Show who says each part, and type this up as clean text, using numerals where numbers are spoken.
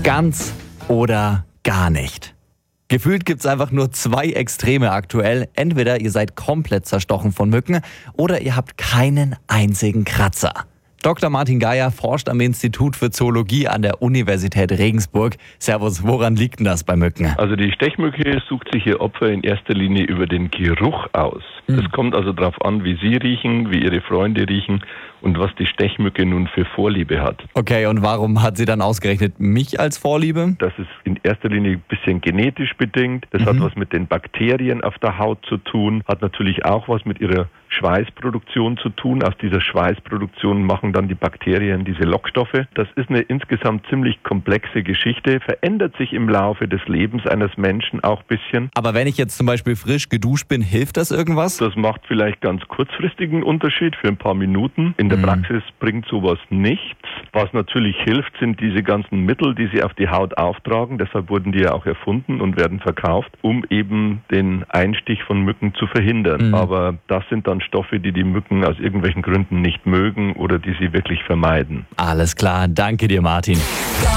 Speaker 1: Ganz oder gar nicht. Gefühlt gibt es einfach nur zwei Extreme aktuell. Entweder ihr seid komplett zerstochen von Mücken oder ihr habt keinen einzigen Kratzer. Dr. Martin Geier forscht am Institut für Zoologie an der Universität Regensburg. Servus, woran liegt denn das bei Mücken?
Speaker 2: Also die Stechmücke sucht sich ihr Opfer in erster Linie über den Geruch aus. Es kommt also darauf an, wie sie riechen, wie ihre Freunde riechen und was die Stechmücke nun für Vorliebe hat.
Speaker 1: Okay, und warum hat sie dann ausgerechnet mich als Vorliebe?
Speaker 2: Das ist in erster Linie ein bisschen genetisch bedingt. Das hat was mit den Bakterien auf der Haut zu tun, hat natürlich auch was mit ihrer Schweißproduktion zu tun. Aus dieser Schweißproduktion machen dann die Bakterien diese Lockstoffe. Das ist eine insgesamt ziemlich komplexe Geschichte, verändert sich im Laufe des Lebens eines Menschen auch ein bisschen.
Speaker 1: Aber wenn ich jetzt zum Beispiel frisch geduscht bin, hilft das irgendwas?
Speaker 2: Das macht vielleicht ganz kurzfristigen Unterschied für ein paar Minuten. In der Praxis bringt sowas nichts. Was natürlich hilft, sind diese ganzen Mittel, die sie auf die Haut auftragen. Deshalb wurden die ja auch erfunden und werden verkauft, um eben den Einstich von Mücken zu verhindern. Aber das sind dann Stoffe, die die Mücken aus irgendwelchen Gründen nicht mögen oder die sie wirklich vermeiden.
Speaker 1: Alles klar, danke dir, Martin.